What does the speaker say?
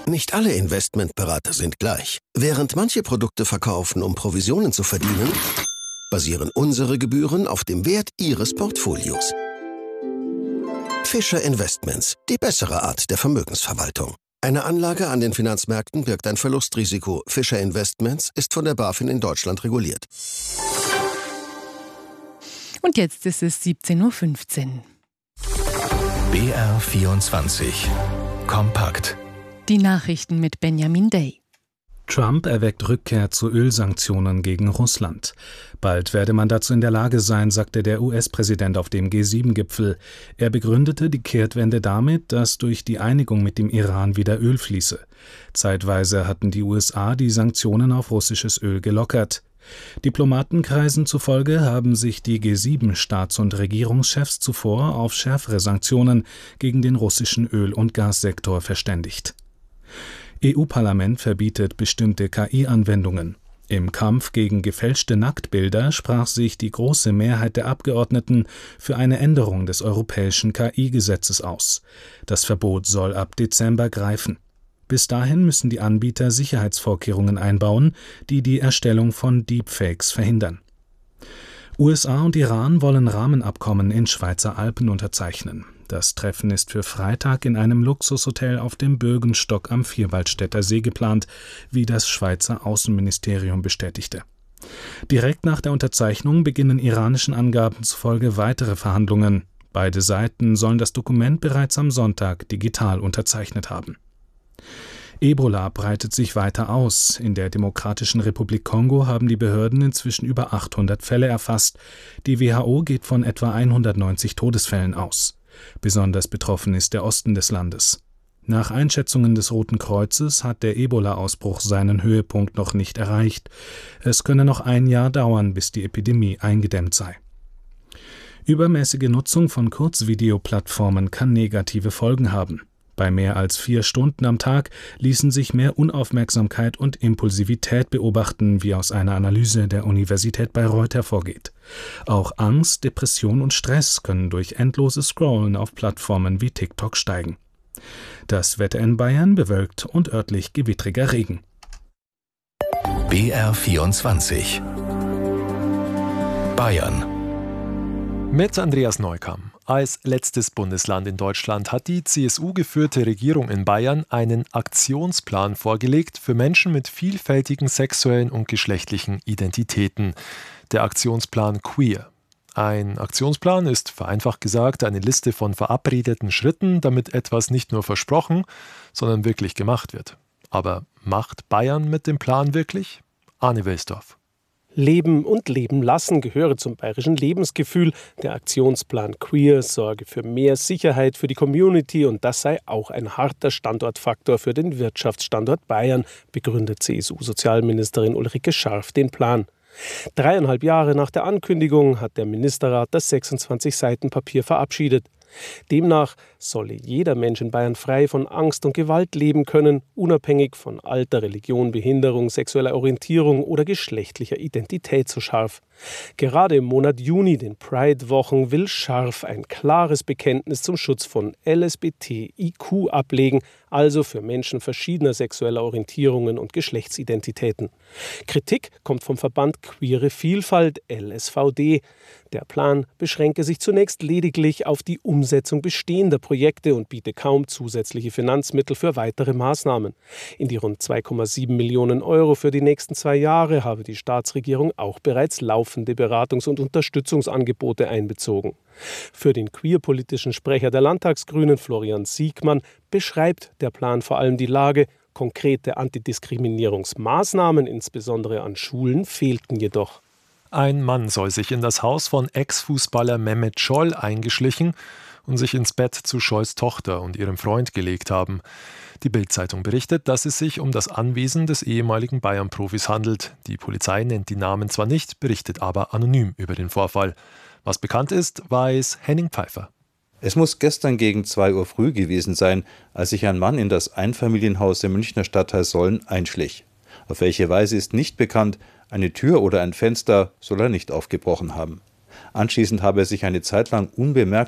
Nicht alle Investmentberater sind gleich. Während manche Produkte verkaufen, um Provisionen zu verdienen, basieren unsere Gebühren auf dem Wert Ihres Portfolios. Fischer Investments, die bessere Art der Vermögensverwaltung. Eine Anlage an den Finanzmärkten birgt ein Verlustrisiko. Fischer Investments ist von der BaFin in Deutschland reguliert. Und jetzt ist es 17:15 Uhr. BR24 Kompakt. Die Nachrichten mit Benjamin Day. Trump erwägt Rückkehr zu Ölsanktionen gegen Russland. Bald werde man dazu in der Lage sein, sagte der US-Präsident auf dem G7-Gipfel. Er begründete die Kehrtwende damit, dass durch die Einigung mit dem Iran wieder Öl fließe. Zeitweise hatten die USA die Sanktionen auf russisches Öl gelockert. Diplomatenkreisen zufolge haben sich die G7-Staats- und Regierungschefs zuvor auf schärfere Sanktionen gegen den russischen Öl- und Gassektor verständigt. EU-Parlament verbietet bestimmte KI-Anwendungen. Im Kampf gegen gefälschte Nacktbilder sprach sich die große Mehrheit der Abgeordneten für eine Änderung des europäischen KI-Gesetzes aus. Das Verbot soll ab Dezember greifen. Bis dahin müssen die Anbieter Sicherheitsvorkehrungen einbauen, die die Erstellung von Deepfakes verhindern. USA und Iran wollen Rahmenabkommen in Schweizer Alpen unterzeichnen. Das Treffen ist für Freitag in einem Luxushotel auf dem Bürgenstock am Vierwaldstätter See geplant, wie das Schweizer Außenministerium bestätigte. Direkt nach der Unterzeichnung beginnen iranischen Angaben zufolge weitere Verhandlungen. Beide Seiten sollen das Dokument bereits am Sonntag digital unterzeichnet haben. Ebola breitet sich weiter aus. In der Demokratischen Republik Kongo haben die Behörden inzwischen über 800 Fälle erfasst. Die WHO geht von etwa 190 Todesfällen aus. Besonders betroffen ist der Osten des Landes. Nach Einschätzungen des Roten Kreuzes hat der Ebola-Ausbruch seinen Höhepunkt noch nicht erreicht. Es könne noch ein Jahr dauern, bis die Epidemie eingedämmt sei. Übermäßige Nutzung von Kurzvideoplattformen kann negative Folgen haben. Bei mehr als 4 Stunden am Tag ließen sich mehr Unaufmerksamkeit und Impulsivität beobachten, wie aus einer Analyse der Universität Bayreuth hervorgeht. Auch Angst, Depression und Stress können durch endloses Scrollen auf Plattformen wie TikTok steigen. Das Wetter in Bayern bewölkt und örtlich gewittriger Regen. BR24 Bayern. Mit Andreas Neukamm. Als letztes Bundesland in Deutschland hat die CSU-geführte Regierung in Bayern einen Aktionsplan vorgelegt für Menschen mit vielfältigen sexuellen und geschlechtlichen Identitäten. Der Aktionsplan Queer. Ein Aktionsplan ist, vereinfacht gesagt, eine Liste von verabredeten Schritten, damit etwas nicht nur versprochen, sondern wirklich gemacht wird. Aber macht Bayern mit dem Plan wirklich? Arne Welsdorf. Leben und Leben lassen gehöre zum bayerischen Lebensgefühl. Der Aktionsplan Queer sorge für mehr Sicherheit für die Community und das sei auch ein harter Standortfaktor für den Wirtschaftsstandort Bayern, begründet CSU-Sozialministerin Ulrike Scharf den Plan. 3,5 Jahre nach der Ankündigung hat der Ministerrat das 26 Seiten Papier verabschiedet. Demnach solle jeder Mensch in Bayern frei von Angst und Gewalt leben können, unabhängig von Alter, Religion, Behinderung, sexueller Orientierung oder geschlechtlicher Identität, so Scharf. Gerade im Monat Juni, den Pride-Wochen, will Scharf ein klares Bekenntnis zum Schutz von LSBTIQ ablegen, also für Menschen verschiedener sexueller Orientierungen und Geschlechtsidentitäten. Kritik kommt vom Verband Queere Vielfalt, LSVD. Der Plan beschränke sich zunächst lediglich auf die Umsetzung bestehender Projekte und biete kaum zusätzliche Finanzmittel für weitere Maßnahmen. In die rund 2,7 Millionen Euro für die nächsten 2 Jahre habe die Staatsregierung auch bereits laufende Beratungs- und Unterstützungsangebote einbezogen. Für den queerpolitischen Sprecher der Landtagsgrünen, Florian Siegmann, beschreibt der Plan vor allem die Lage. Konkrete Antidiskriminierungsmaßnahmen, insbesondere an Schulen, fehlten jedoch. Ein Mann soll sich in das Haus von Ex-Fußballer Mehmet Scholl eingeschlichen und sich ins Bett zu Scholls Tochter und ihrem Freund gelegt haben. Die Bild-Zeitung berichtet, dass es sich um das Anwesen des ehemaligen Bayern-Profis handelt. Die Polizei nennt die Namen zwar nicht, berichtet aber anonym über den Vorfall. Was bekannt ist, weiß Henning Pfeiffer. Es muss gestern gegen 2 Uhr früh gewesen sein, als sich ein Mann in das Einfamilienhaus im Münchner Stadtteil Solln einschlich. Auf welche Weise ist nicht bekannt, eine Tür oder ein Fenster soll er nicht aufgebrochen haben. Anschließend habe er sich eine Zeit lang unbemerkt